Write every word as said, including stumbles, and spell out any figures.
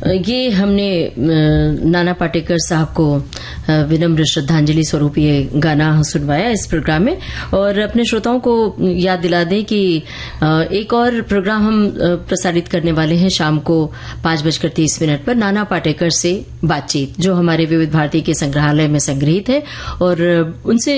ये हमने नाना पाटेकर साहब को विनम्र श्रद्धांजलि स्वरूप ये गाना सुनवाया इस प्रोग्राम में। और अपने श्रोताओं को याद दिला दें कि एक और प्रोग्राम हम प्रसारित करने वाले हैं शाम को पांच बजकर तीस मिनट पर, नाना पाटेकर से बातचीत, जो हमारे विविध भारती के संग्रहालय में संग्रहित है। और उनसे